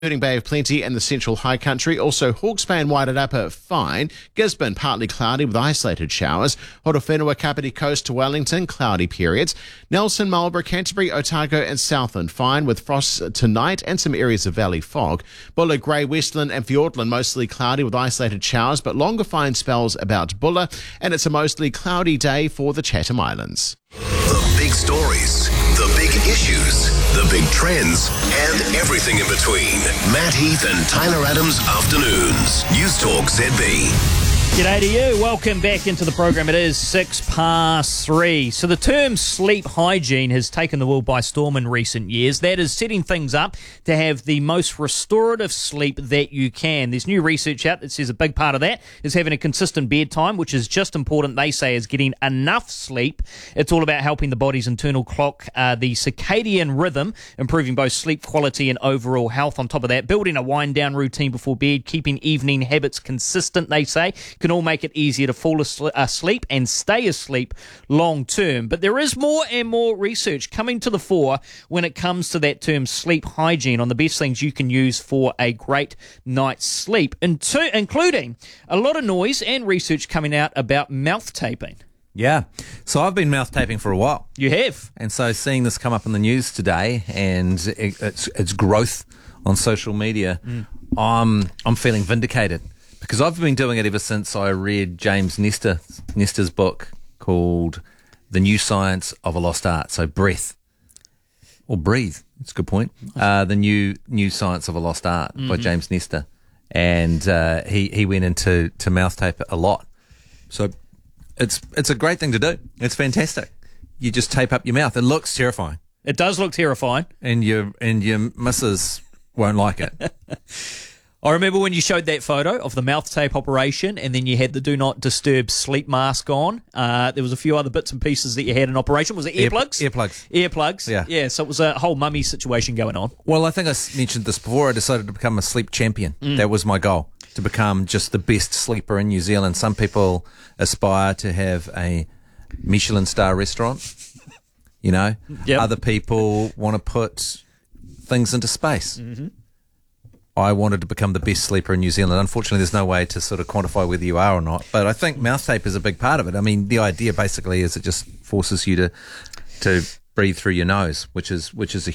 Hurting Bay of Plenty and the Central High Country. Also, Hawke's Bay and Wairarapa, fine. Gisborne, partly cloudy with isolated showers. Horowhenua, Kapiti Coast to Wellington, cloudy periods. Nelson, Marlborough, Canterbury, Otago and Southland, fine with frost tonight and some areas of valley fog. Bulla, Grey, Westland and Fiordland, mostly cloudy with isolated showers, but longer fine spells about Bulla. And it's a mostly cloudy day for the Chatham Islands. The big stories, the big issues, the big trends, and everything in between. Matt Heath and Tyler Adams Afternoons. News Talk ZB. G'day to you. Welcome back into the program. It is 3:06. So the term sleep hygiene has taken the world by storm in recent years. That is setting things up to have the most restorative sleep that you can. There's new research out that says a big part of that is having a consistent bedtime, which is just important, they say, as getting enough sleep. It's all about helping the body's internal clock, the circadian rhythm, improving both sleep quality and overall health. On top of that, building a wind-down routine before bed, keeping evening habits consistent, they say, can all make it easier to fall asleep and stay asleep long term. But there is more and more research coming to the fore when it comes to that term sleep hygiene on the best things you can use for a great night's sleep, including a lot of noise and research coming out about mouth taping. Yeah. So I've been mouth taping for a while. You have? And so seeing this come up in the news today and its growth on social media, I'm feeling vindicated. Because I've been doing it ever since I read James Nestor's book called The New Science of a Lost Art. So breath. Or breathe. That's a good point. The New Science of a Lost Art by James Nestor. And he went into mouth tape a lot. So it's a great thing to do. It's fantastic. You just tape up your mouth. It looks terrifying. It does look terrifying. And your missus won't like it. I remember when you showed that photo of the mouth tape operation and then you had the do not disturb sleep mask on. There was a few other bits and pieces that you had in operation. Was it earplugs? Earplugs. Earplugs. Yeah. Yeah, so it was a whole mummy situation going on. Well, I think I mentioned this before. I decided to become a sleep champion. That was my goal, to become just the best sleeper in New Zealand. Some people aspire to have a Michelin star restaurant, you know. Yep. Other people want to put things into space. I wanted to become the best sleeper in New Zealand. Unfortunately, there's no way to sort of quantify whether you are or not. But I think mouth tape is a big part of it. I mean, the idea basically is it just forces you to breathe through your nose, which is a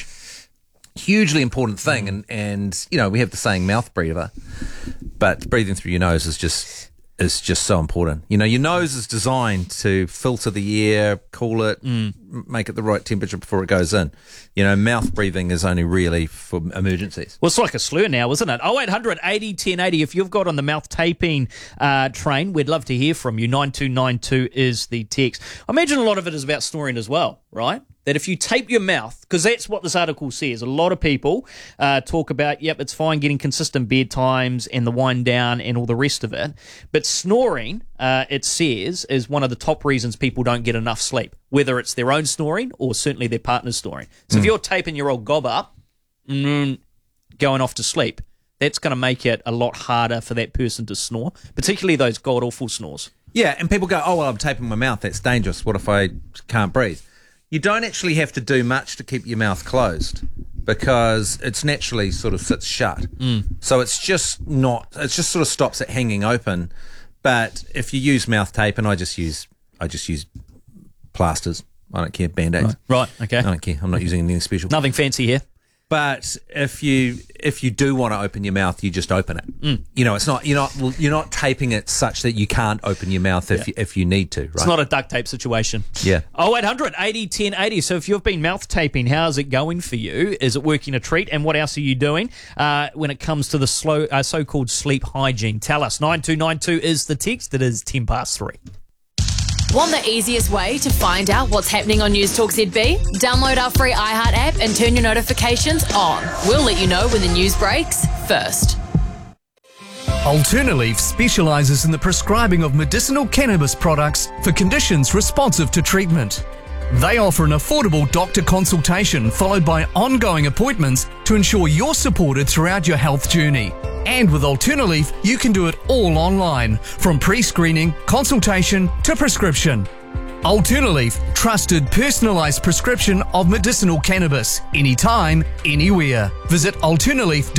hugely important thing. And you know, we have the saying mouth breather, but breathing through your nose is just so important. You know, your nose is designed to filter the air, cool it, make it the right temperature before it goes in. You know, mouth breathing is only really for emergencies. Well, it's like a slur now, isn't it? 0800 80 1080. If you've got on the mouth taping train, we'd love to hear from you. 9292 is the text. I imagine a lot of it is about snoring as well, right? That if you tape your mouth, because that's what this article says, a lot of people talk about, yep, it's fine getting consistent bedtimes and the wind down and all the rest of it. But snoring, it says, is one of the top reasons people don't get enough sleep, whether it's their own snoring or certainly their partner's snoring. So if you're taping your old gob up, going off to sleep, that's going to make it a lot harder for that person to snore, particularly those god-awful snores. Yeah, and people go, oh, well, I'm taping my mouth. That's dangerous. What if I can't breathe? You don't actually have to do much to keep your mouth closed because it's naturally sort of sits shut. So it's just sort of stops it hanging open. But if you use mouth tape, and I just use plasters. I don't care, Band-Aids. Right, okay. I don't care. I'm not using anything special. Nothing fancy here. But if you do want to open your mouth, you just open it. You know, it's not you're not taping it such that you can't open your mouth if you need to. Right? It's not a duct tape situation. Yeah. 0800 80 1080. So if you've been mouth taping, how's it going for you? Is it working a treat? And what else are you doing when it comes to the so-called sleep hygiene? Tell us. 9292 is the text. It is 3:10. Want the easiest way to find out what's happening on News Talk ZB? Download our free iHeart app and turn your notifications on. We'll let you know when the news breaks first. Alternaleaf specialises in the prescribing of medicinal cannabis products for conditions responsive to treatment. They offer an affordable doctor consultation followed by ongoing appointments to ensure you're supported throughout your health journey. And with Alternaleaf, you can do it all online, from pre-screening, consultation to prescription. Alternaleaf, trusted personalised prescription of medicinal cannabis. Anytime, anywhere. Visit alternaleaf.com.